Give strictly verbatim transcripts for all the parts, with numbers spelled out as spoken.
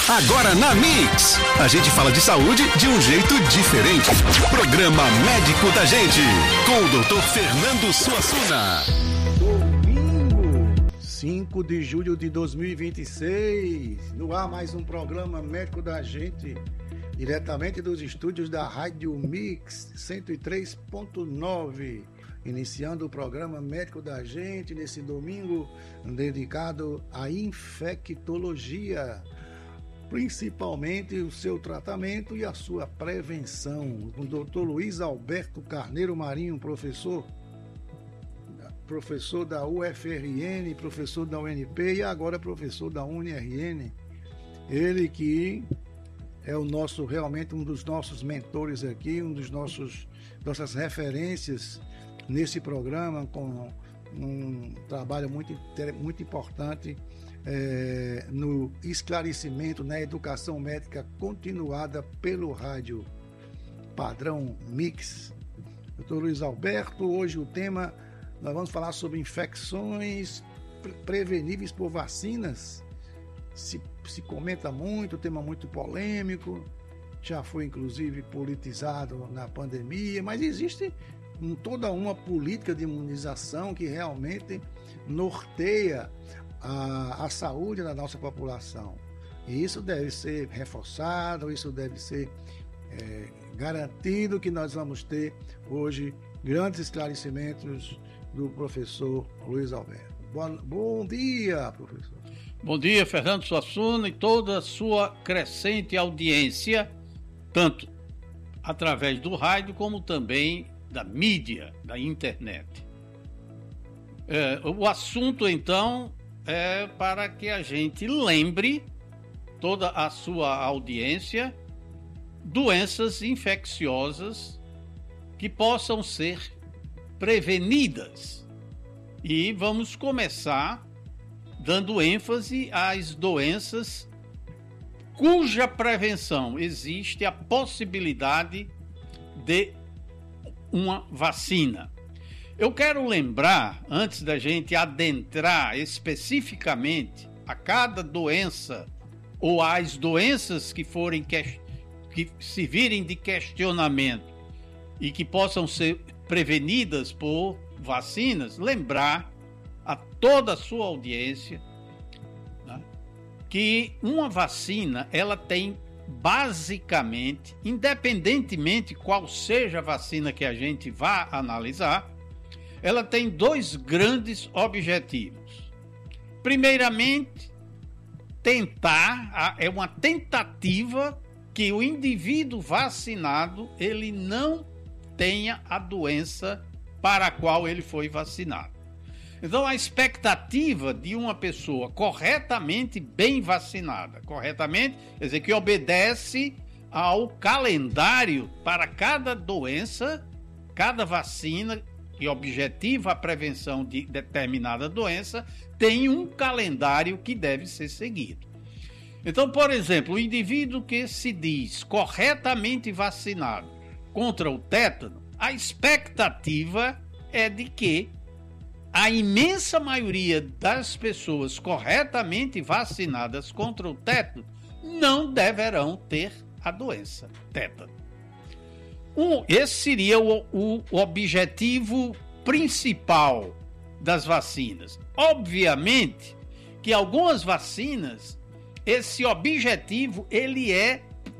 Agora na Mix, a gente fala de saúde de um jeito diferente. Programa Médico da Gente, com o doutor Fernando Suassuna. Domingo, cinco de julho de dois mil e vinte e seis, no ar mais um programa Médico da Gente, diretamente dos estúdios da Rádio Mix cento e três ponto nove. Iniciando o programa Médico da Gente nesse domingo dedicado à infectologia, principalmente o seu tratamento e a sua prevenção. Com o doutor Luiz Alberto Carneiro Marinho, professor, professor da U F R N, professor da U N P e agora professor da U N R N. Ele que é o nosso, realmente um dos nossos mentores aqui, um dos nossos nossas referências nesse programa, com um trabalho muito, muito importante é, no esclarecimento, na educação médica continuada pelo rádio padrão Mix. doutor Luiz Alberto, hoje o tema, nós vamos falar sobre infecções preveníveis por vacinas. Se, se comenta muito, tema muito polêmico, já foi inclusive politizado na pandemia, mas existe toda uma política de imunização que realmente norteia a, a saúde da nossa população. E isso deve ser reforçado, isso deve ser é, garantido, que nós vamos ter hoje grandes esclarecimentos do professor Luiz Alberto. Bom, bom dia, professor. Bom dia, Fernando Suassuna e toda a sua crescente audiência, tanto através do rádio como também da mídia, da internet. É, o assunto, então, é para que a gente lembre toda a sua audiência doenças infecciosas que possam ser prevenidas. E vamos começar dando ênfase às doenças cuja prevenção existe a possibilidade de uma vacina. Eu quero lembrar, antes da gente adentrar especificamente a cada doença ou às doenças que forem que, que se virem de questionamento e que possam ser prevenidas por vacinas, lembrar a toda a sua audiência, né, que uma vacina ela tem basicamente, independentemente qual seja a vacina que a gente vá analisar, ela tem dois grandes objetivos. Primeiramente, tentar, é uma tentativa que o indivíduo vacinado ele não tenha a doença para a qual ele foi vacinado. Então, a expectativa de uma pessoa corretamente bem vacinada, corretamente, quer dizer, que obedece ao calendário para cada doença, cada vacina que objetiva a prevenção de determinada doença, tem um calendário que deve ser seguido. Então, por exemplo, o indivíduo que se diz corretamente vacinado contra o tétano, a expectativa é de que a imensa maioria das pessoas corretamente vacinadas contra o tétano não deverão ter a doença tétano. Um, esse seria o, o objetivo principal das vacinas. Obviamente que algumas vacinas, esse objetivo ele é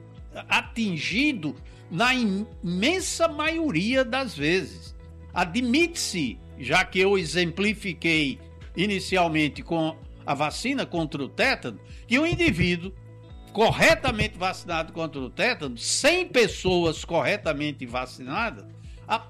atingido na imensa maioria das vezes. Admite-se, já que eu exemplifiquei inicialmente com a vacina contra o tétano, que o indivíduo corretamente vacinado contra o tétano, cem pessoas corretamente vacinadas, a,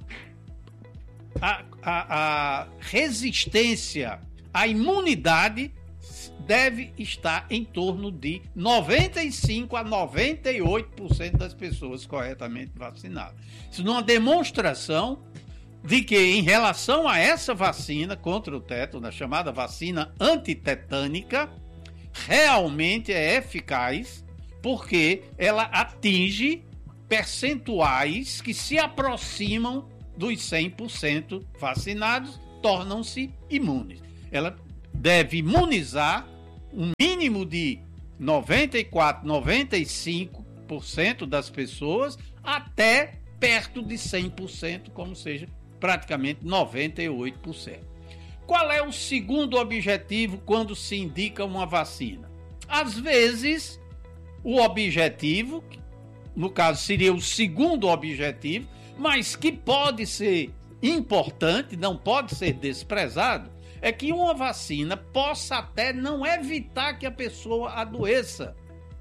a, a, a resistência, a imunidade deve estar em torno de noventa e cinco a noventa e oito por cento das pessoas corretamente vacinadas. Isso numa demonstração de que, em relação a essa vacina contra o tétano, a chamada vacina antitetânica, realmente é eficaz, porque ela atinge percentuais que se aproximam dos cem por cento vacinados, tornam-se imunes. Ela deve imunizar um mínimo de noventa e quatro, noventa e cinco por cento das pessoas, até perto de cem por cento, como seja, praticamente noventa e oito por cento. Qual é o segundo objetivo quando se indica uma vacina? Às vezes, o objetivo, no caso seria o segundo objetivo, mas que pode ser importante, não pode ser desprezado, é que uma vacina possa até não evitar que a pessoa adoeça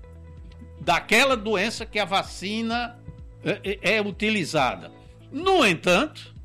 daquela doença que a vacina é, é utilizada. No entanto,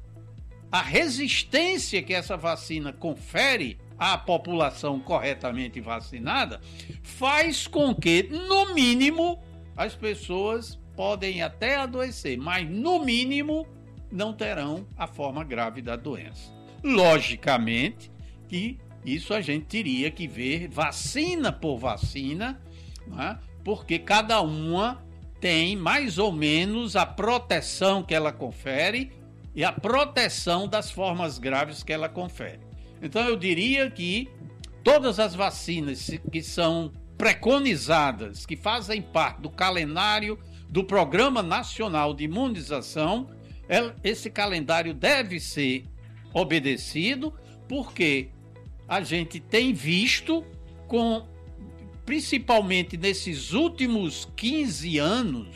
a resistência que essa vacina confere à população corretamente vacinada faz com que, no mínimo, as pessoas podem até adoecer, mas no mínimo não terão a forma grave da doença. Logicamente que isso a gente teria que ver vacina por vacina, né? Porque cada uma tem mais ou menos a proteção que ela confere e a proteção das formas graves que ela confere. Então eu diria que todas as vacinas que são preconizadas, que fazem parte do calendário do Programa Nacional de Imunização, esse calendário deve ser obedecido, porque a gente tem visto, com, principalmente nesses últimos quinze anos,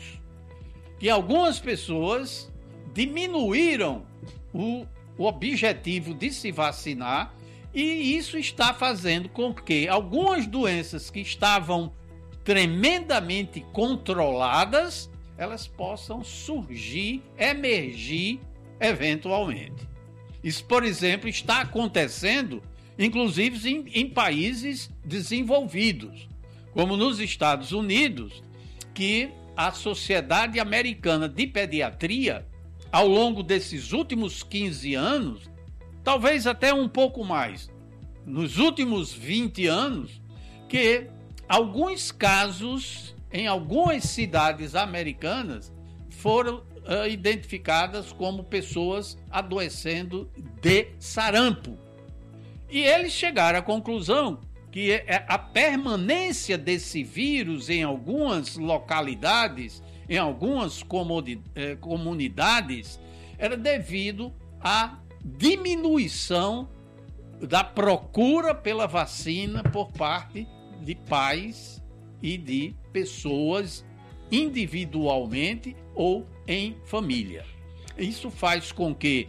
que algumas pessoas diminuíram o, o objetivo de se vacinar, e isso está fazendo com que algumas doenças que estavam tremendamente controladas, elas possam surgir, emergir eventualmente. Isso, por exemplo, está acontecendo, inclusive em, em países desenvolvidos, como nos Estados Unidos, que a Sociedade Americana de Pediatria, ao longo desses últimos quinze anos, talvez até um pouco mais, nos últimos vinte anos, que alguns casos em algumas cidades americanas foram uh, identificadas como pessoas adoecendo de sarampo. E eles chegaram à conclusão que a permanência desse vírus em algumas localidades, em algumas comuni- eh, comunidades, era devido à diminuição da procura pela vacina por parte de pais e de pessoas individualmente ou em família. Isso faz com que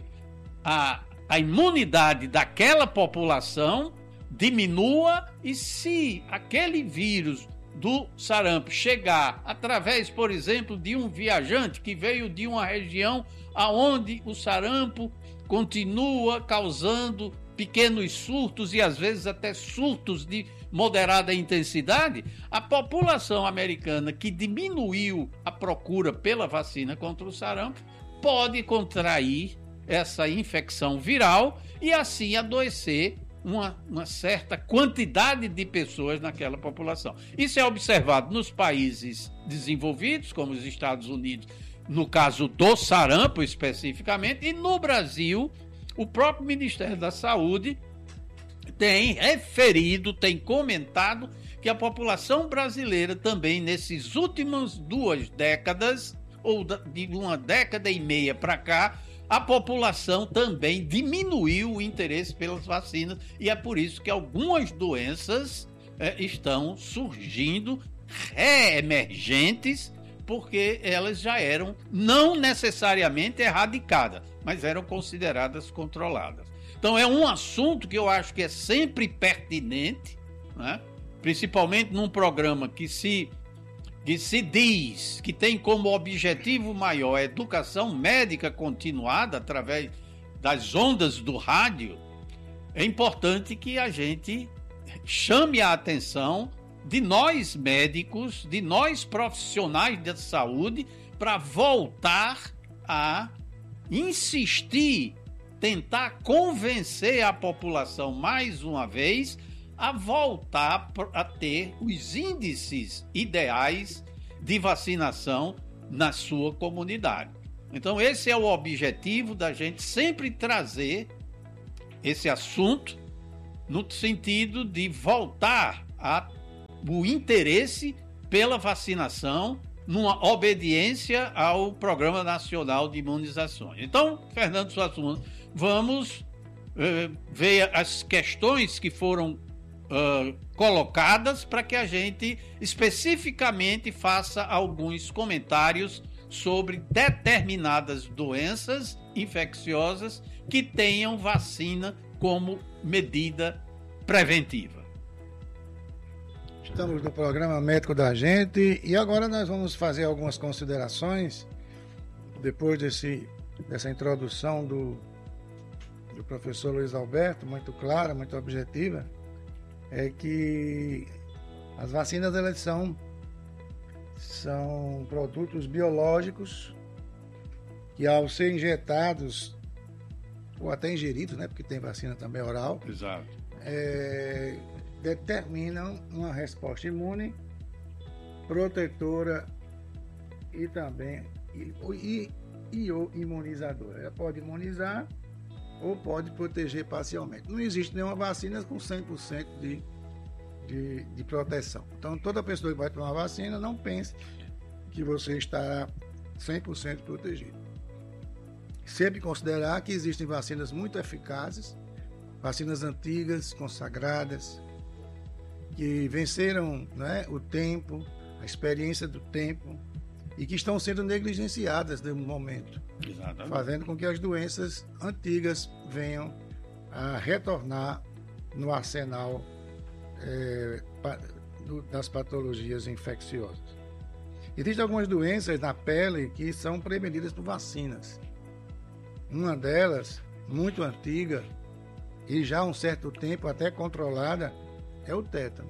a, a imunidade daquela população diminua, e se aquele vírus do sarampo chegar através, por exemplo, de um viajante que veio de uma região aonde o sarampo continua causando pequenos surtos e às vezes até surtos de moderada intensidade, a população americana que diminuiu a procura pela vacina contra o sarampo pode contrair essa infecção viral e assim adoecer uma, uma certa quantidade de pessoas naquela população. Isso é observado nos países desenvolvidos, como os Estados Unidos, no caso do sarampo especificamente, e no Brasil, o próprio Ministério da Saúde tem referido, tem comentado que a população brasileira também, nesses últimos duas décadas, ou de uma década e meia para cá, a população também diminuiu o interesse pelas vacinas, e é por isso que algumas doenças é, estão surgindo reemergentes, porque elas já eram não necessariamente erradicadas, mas eram consideradas controladas. Então é um assunto que eu acho que é sempre pertinente, né? Principalmente num programa que se, que se diz que tem como objetivo maior a educação médica continuada através das ondas do rádio. É importante que a gente chame a atenção de nós médicos, de nós profissionais da saúde, para voltar a insistir, tentar convencer a população mais uma vez a voltar a ter os índices ideais de vacinação na sua comunidade. Então esse é o objetivo da gente sempre trazer esse assunto no sentido de voltar a o interesse pela vacinação numa obediência ao Programa Nacional de Imunizações. Então, Fernando Suassuna, vamos uh, ver as questões que foram uh, colocadas para que a gente especificamente faça alguns comentários sobre determinadas doenças infecciosas que tenham vacina como medida preventiva. Estamos no programa Médico da Gente e agora nós vamos fazer algumas considerações depois desse, dessa introdução do, do professor Luiz Alberto, muito clara, muito objetiva, é que as vacinas elas são, são produtos biológicos que ao ser injetados ou até ingeridos, né, porque tem vacina também oral, Exato. É, determinam uma resposta imune, protetora e também e, e, e ou imunizadora. Ela pode imunizar ou pode proteger parcialmente. Não existe nenhuma vacina com cem por cento de, de, de proteção. Então, toda pessoa que vai tomar vacina, não pense que você estará cem por cento protegido. Sempre considerar que existem vacinas muito eficazes, vacinas antigas, consagradas, que venceram, né, o tempo, a experiência do tempo e que estão sendo negligenciadas no momento, Exatamente. fazendo com que as doenças antigas venham a retornar no arsenal é, das patologias infecciosas. Existem algumas doenças na pele que são prevenidas por vacinas. Uma delas, muito antiga e já há um certo tempo até controlada, é o tétano.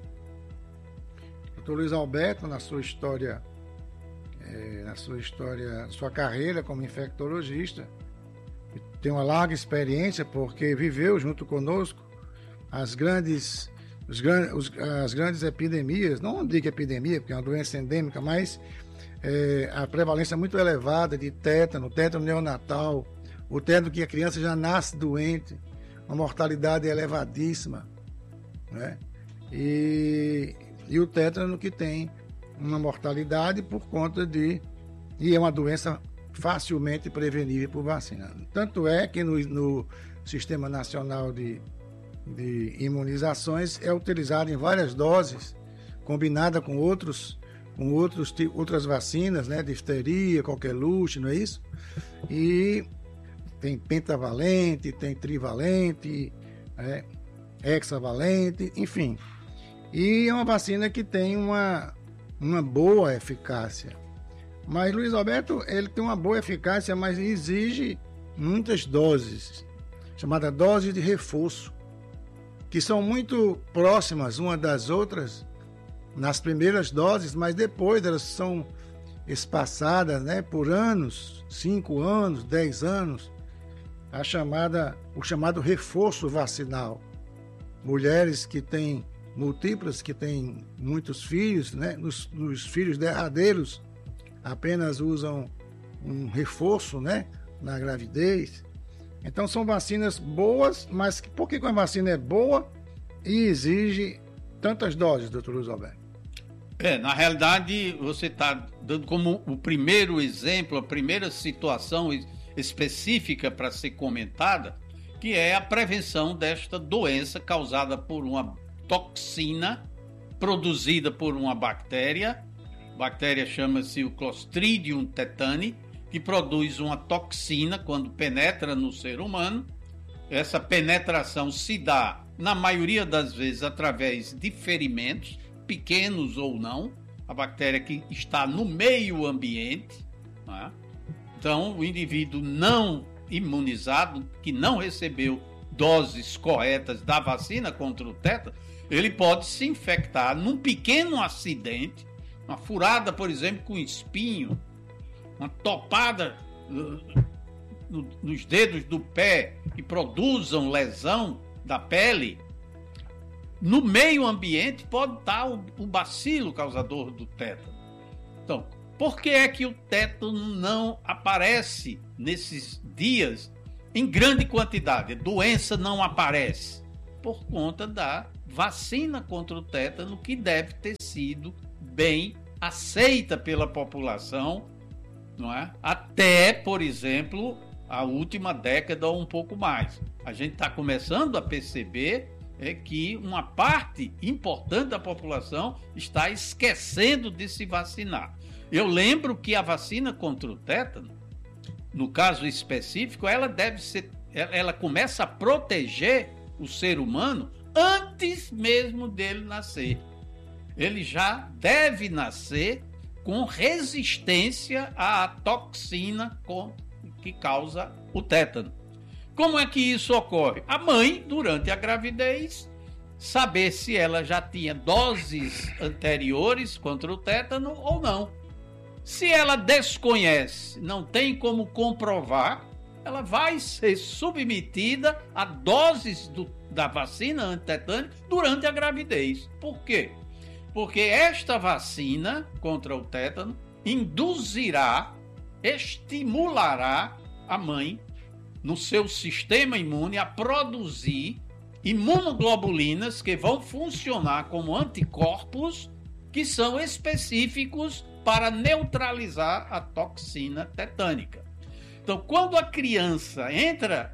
O doutor Luiz Alberto, na sua história, é, na sua história, sua carreira como infectologista, tem uma larga experiência porque viveu junto conosco as grandes, os, os, as grandes epidemias, não digo epidemia, porque é uma doença endêmica, mas é, a prevalência muito elevada de tétano, tétano neonatal, o tétano que a criança já nasce doente, uma mortalidade elevadíssima, né? E, e o tétano que tem uma mortalidade por conta de... E é uma doença facilmente prevenível por vacina. Tanto é que no, no Sistema Nacional de, de Imunizações é utilizado em várias doses, combinada com, outros, com outros, outras vacinas, né? Difteria, coqueluche, não é isso? E tem pentavalente, tem trivalente, é, hexavalente, enfim. E é uma vacina que tem uma, uma boa eficácia. Mas Luiz Alberto, ele tem uma boa eficácia, mas exige muitas doses, chamada dose de reforço, que são muito próximas uma das outras nas primeiras doses, mas depois elas são espaçadas, né, por anos, cinco anos, dez anos, a chamada, o chamado reforço vacinal. Mulheres que têm múltiplas, que têm muitos filhos, né, nos, nos filhos derradeiros, apenas usam um reforço, né, na gravidez. Então são vacinas boas, mas por que a vacina é boa e exige tantas doses, doutor Luiz Alberto? É, na realidade, você está dando como o primeiro exemplo, a primeira situação específica para ser comentada, que é a prevenção desta doença causada por uma toxina produzida por uma bactéria. A bactéria chama-se o Clostridium tetani, que produz uma toxina quando penetra no ser humano. Essa penetração se dá, na maioria das vezes, através de ferimentos, pequenos ou não, a bactéria que está no meio ambiente, né? Então, o indivíduo não imunizado, que não recebeu doses corretas da vacina contra o tétano, ele pode se infectar num pequeno acidente, uma furada, por exemplo, com espinho, uma topada uh, no, nos dedos do pé que produzam lesão da pele. No meio ambiente pode estar o, o bacilo causador do tétano. Então, por que é que o tétano não aparece nesses dias em grande quantidade? A doença não aparece por conta da vacina contra o tétano que deve ter sido bem aceita pela população, não é? Até, por exemplo, a última década ou um pouco mais. A gente está começando a perceber é, que uma parte importante da população está esquecendo de se vacinar. Eu lembro que a vacina contra o tétano, no caso específico, ela deve ser, ela começa a proteger o ser humano antes mesmo dele nascer. Ele já deve nascer com resistência à toxina que causa o tétano. Como é que isso ocorre? A mãe, durante a gravidez, saber se ela já tinha doses anteriores contra o tétano ou não. Se ela desconhece, não tem como comprovar, ela vai ser submetida a doses do, da vacina antitetânica durante a gravidez. Por quê? Porque esta vacina contra o tétano induzirá, estimulará a mãe no seu sistema imune a produzir imunoglobulinas que vão funcionar como anticorpos que são específicos para neutralizar a toxina tetânica. Então, quando a criança entra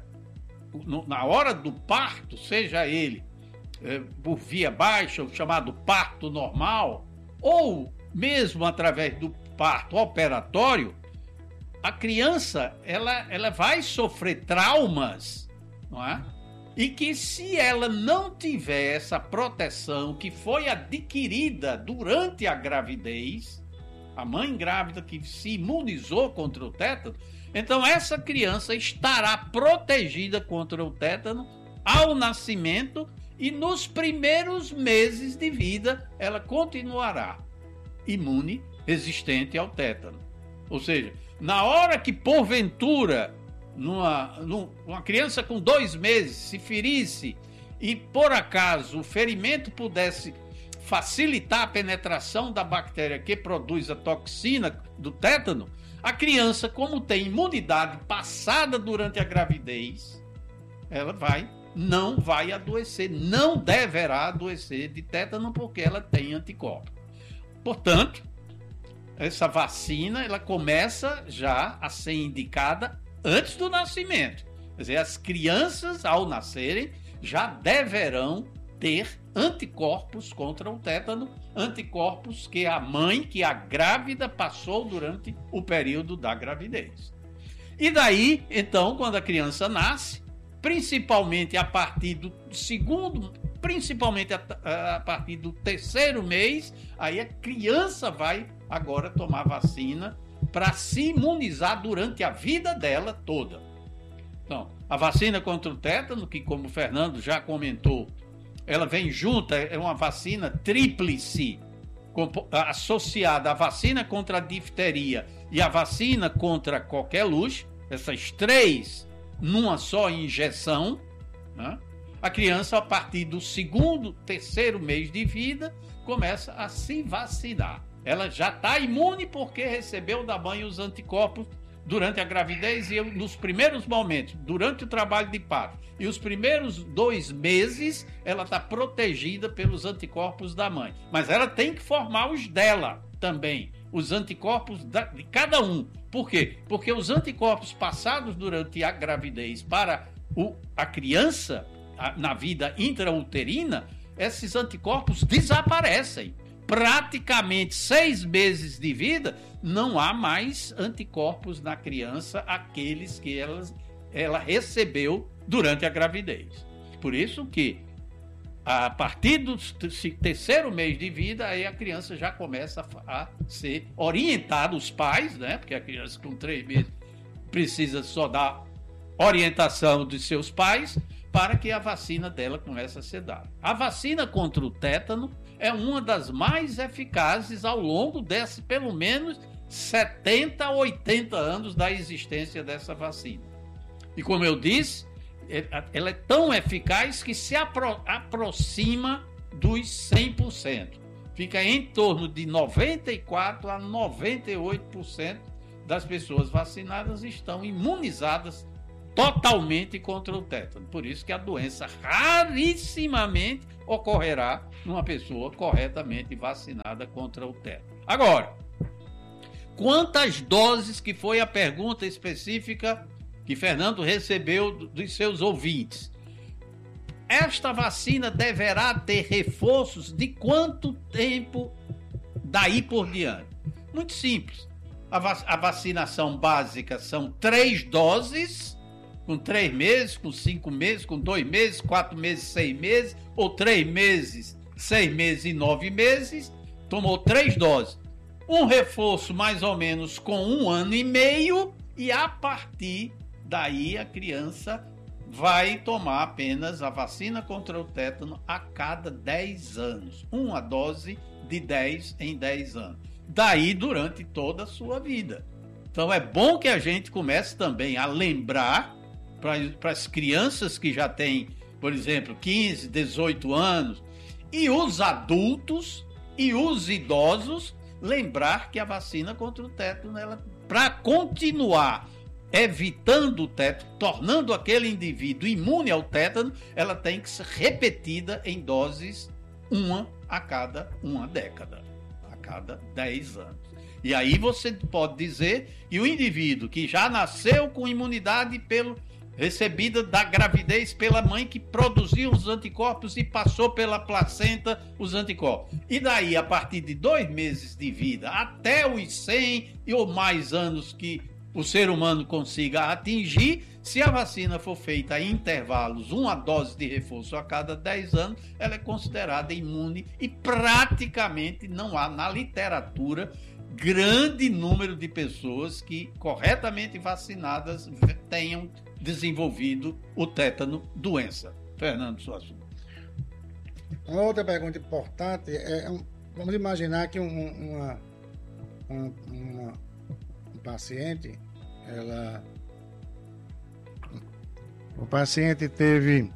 no, na hora do parto, seja ele é, por via baixa, o chamado parto normal, ou mesmo através do parto operatório, a criança ela, ela vai sofrer traumas, não é? E que se ela não tiver essa proteção que foi adquirida durante a gravidez, a mãe grávida que se imunizou contra o tétano, então essa criança estará protegida contra o tétano ao nascimento e nos primeiros meses de vida ela continuará imune, resistente ao tétano. Ou seja, na hora que porventura numa, numa criança com dois meses se ferisse e por acaso o ferimento pudesse facilitar a penetração da bactéria que produz a toxina do tétano, a criança, como tem imunidade passada durante a gravidez, ela vai, não vai adoecer, não deverá adoecer de tétano porque ela tem anticorpos. Portanto, essa vacina ela começa já a ser indicada antes do nascimento. Quer dizer, as crianças, ao nascerem, já deverão ter anticorpos contra o tétano, anticorpos que a mãe, que a grávida passou durante o período da gravidez. E daí, então, quando a criança nasce, principalmente a partir do segundo, principalmente a, a partir do terceiro mês, aí a criança vai agora tomar vacina para se imunizar durante a vida dela toda. Então, a vacina contra o tétano, que como o Fernando já comentou, ela vem junta, é uma vacina tríplice, associada à vacina contra a difteria e a vacina contra qualquer luxo, essas três numa só injeção, né? A criança, a partir do segundo, terceiro mês de vida, começa a se vacinar. Ela já está imune porque recebeu da mãe os anticorpos durante a gravidez e nos primeiros momentos, durante o trabalho de parto e os primeiros dois meses, ela está protegida pelos anticorpos da mãe. Mas ela tem que formar os dela também, os anticorpos de cada um. Por quê? Porque os anticorpos passados durante a gravidez para o, a criança, a, na vida intrauterina, esses anticorpos desaparecem. Praticamente seis meses de vida, não há mais anticorpos na criança, aqueles que ela, ela recebeu durante a gravidez. Por isso que, a partir do terceiro mês de vida, aí a criança já começa a, a ser orientada, os pais, né? Porque a criança com três meses precisa só dar orientação dos seus pais para que a vacina dela comece a ser dada. A vacina contra o tétano é uma das mais eficazes ao longo desse, pelo menos, setenta a oitenta anos da existência dessa vacina. E como eu disse, ela é tão eficaz que se apro- aproxima dos cem por cento. Fica em torno de noventa e quatro a noventa e oito por cento das pessoas vacinadas estão imunizadas totalmente contra o tétano. Por isso que a doença rarissimamente ocorrerá numa pessoa corretamente vacinada contra o tétano. Agora, quantas doses, que foi a pergunta específica que Fernando recebeu dos seus ouvintes? Esta vacina deverá ter reforços de quanto tempo daí por diante? Muito simples. A, vac- a vacinação básica são três doses, com três meses, com cinco meses, com dois meses, quatro meses, seis meses, ou três meses, seis meses e nove meses. Tomou três doses. Um reforço mais ou menos com um ano e meio, e a partir daí a criança vai tomar apenas a vacina contra o tétano a cada dez anos. Uma dose de dez em dez anos. Daí durante toda a sua vida. Então é bom que a gente comece também a lembrar para as crianças que já têm, por exemplo, quinze, dezoito anos, e os adultos e os idosos, lembrar que a vacina contra o tétano, ela, para continuar evitando o tétano, tornando aquele indivíduo imune ao tétano, ela tem que ser repetida em doses, uma a cada uma década, a cada dez anos. E aí você pode dizer que o indivíduo que já nasceu com imunidade pelo, recebida da gravidez pela mãe que produziu os anticorpos e passou pela placenta os anticorpos. E daí, a partir de dois meses de vida, até os cem ou mais anos que o ser humano consiga atingir, se a vacina for feita em intervalos, uma dose de reforço a cada dez anos, ela é considerada imune e praticamente não há na literatura grande número de pessoas que, corretamente vacinadas, tenham desenvolvido o tétano doença. Fernando Suassuna. Uma outra pergunta importante é, vamos imaginar que um, uma, uma, uma, um paciente, ela, o paciente teve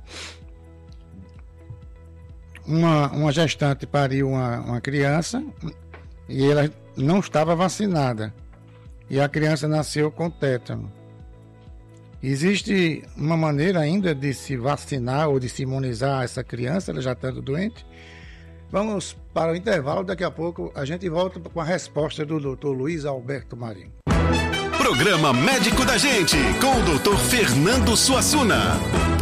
uma, uma gestante pariu uma, uma criança e ela não estava vacinada e a criança nasceu com tétano. Existe uma maneira ainda de se vacinar ou de se imunizar essa criança, ela já estando doente? Vamos para o intervalo, daqui a pouco a gente volta com a resposta do doutor Luiz Alberto Marinho. Programa Médico da Gente, com o doutor Fernando Suassuna.